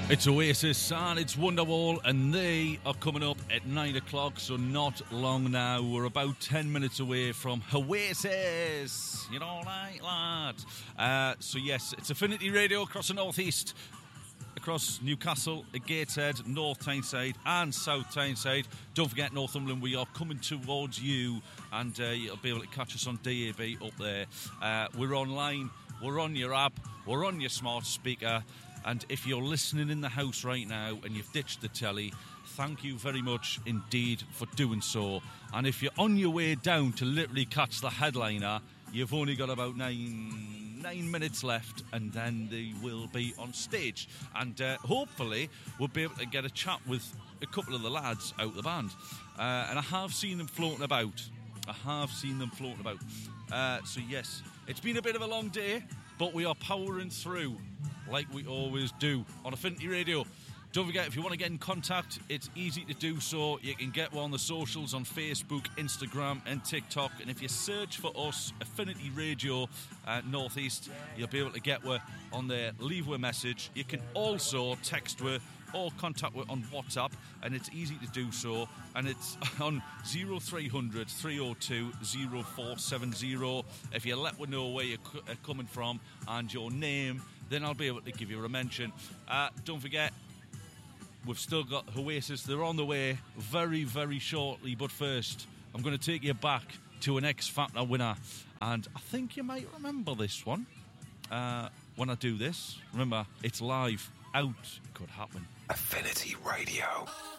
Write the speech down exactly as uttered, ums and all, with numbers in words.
It's Oasis and it's Wonderwall, and they are coming up at nine o'clock, so not long now. We're about ten minutes away from Oasis. You know, like that. Uh, so yes, it's Affinity Radio across the northeast, across Newcastle, at Gateshead, North Tyneside and South Tyneside. Don't forget Northumberland, we are coming towards you, and uh, you'll be able to catch us on D A B up there. Uh, we're online, we're on your app, we're on your smart speaker. And if you're listening in the house right now and you've ditched the telly, thank you very much indeed for doing so. And if you're on your way down to literally catch the headliner, you've only got about nine nine minutes left, and then they will be on stage. And uh, hopefully we'll be able to get a chat with a couple of the lads out the band. Uh, and I have seen them floating about. I have seen them floating about. Uh, so yes, it's been a bit of a long day, but we are powering through like we always do on Affinity Radio. Don't forget, if you want to get in contact, it's easy to do so. You can get one on the socials on Facebook, Instagram and TikTok. And if you search for us, Affinity Radio uh, Northeast, you'll be able to get her on there. Leave her a message. You can also text her or contact her on WhatsApp, and it's easy to do so. And it's on oh three hundred, three oh two, oh four seven oh. If you let her know where you're coming from and your name, then I'll be able to give you a mention. Uh, don't forget, we've still got Oasis. They're on the way very, very shortly. But first, I'm going to take you back to an X Factor winner. And I think you might remember this one. Uh, when I do this, remember, it's live. Out. Could happen. Affinity Radio.